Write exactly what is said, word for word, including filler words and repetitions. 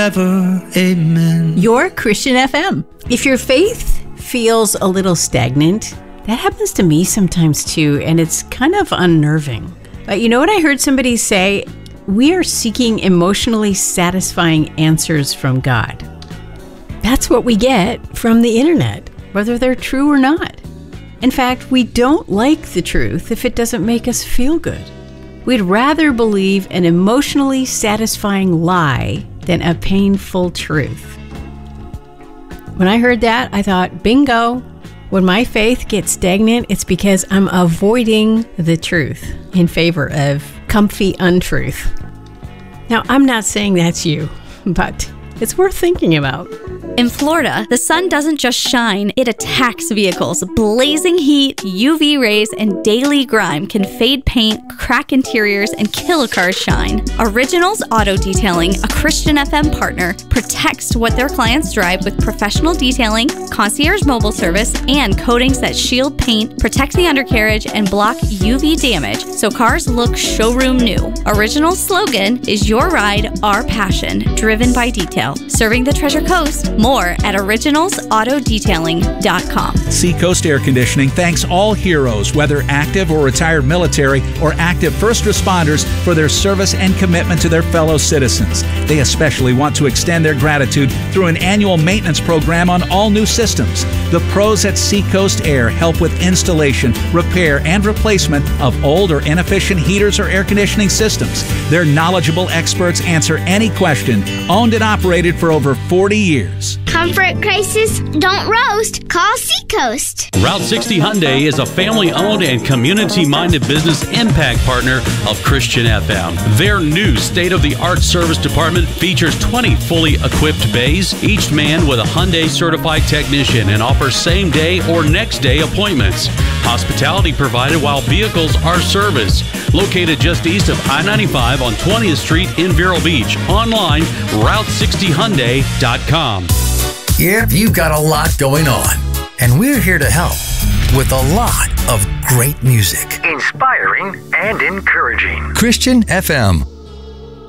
forever. Amen. Your Christian F M. If your faith feels a little stagnant, that happens to me sometimes too, and it's kind of unnerving. But you know what I heard somebody say? We are seeking emotionally satisfying answers from God. That's what we get from the internet, whether they're true or not. In fact, we don't like the truth if it doesn't make us feel good. We'd rather believe an emotionally satisfying lie than a painful truth. When I heard that, I thought, bingo. When my faith gets stagnant, it's because I'm avoiding the truth in favor of comfy untruth. Now, I'm not saying that's you, but it's worth thinking about. In Florida, the sun doesn't just shine, it attacks vehicles. Blazing heat, U V rays, and daily grime can fade paint, crack interiors, and kill a car's shine. Originals Auto Detailing, a Christian F M partner, protects what their clients drive with professional detailing, concierge mobile service, and coatings that shield paint, protect the undercarriage, and block U V damage so cars look showroom new. Original's slogan is "Your ride, our passion," driven by detail. Serving the Treasure Coast. More at originals auto detailing dot com. Seacoast Air Conditioning thanks all heroes, whether active or retired military or active first responders, for their service and commitment to their fellow citizens. They especially want to extend their gratitude through an annual maintenance program on all new systems. The pros at Seacoast Air help with installation, repair, and replacement of old or inefficient heaters or air conditioning systems. Their knowledgeable experts answer any question, owned and operated for over forty years. Comfort crisis? Don't roast. Call Seacoast. Route sixty Hyundai is a family-owned and community-minded business impact partner of Christian F M. Their new state-of-the-art service department features twenty fully equipped bays, each manned with a Hyundai-certified technician, and offers same-day or next-day appointments. Hospitality provided while vehicles are serviced. Located just east of I ninety-five on twentieth Street in Vero Beach. Online, route sixty hyundai dot com. Yep, you've got a lot going on, and we're here to help with a lot of great music. Inspiring and encouraging. Christian F M.